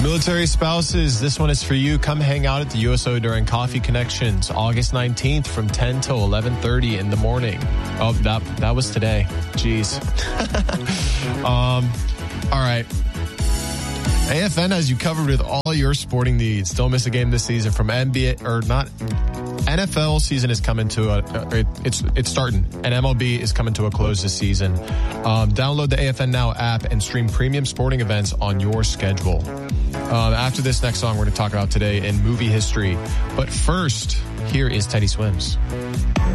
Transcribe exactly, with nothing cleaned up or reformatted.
Military spouses, this one is for you. Come hang out at the U S O during Coffee Connections, August nineteenth from ten till eleven thirty in the morning. Oh, that that was today. Jeez. um, all right. A F N has you covered with all your sporting needs. Don't miss a game this season from N B A or not. N F L season is coming to a, it, it's it's starting, and M L B is coming to a close this season. Um, download the A F N Now app and stream premium sporting events on your schedule. Um, after this next song, we're going to talk about today in movie history. But first, here is Teddy Swims.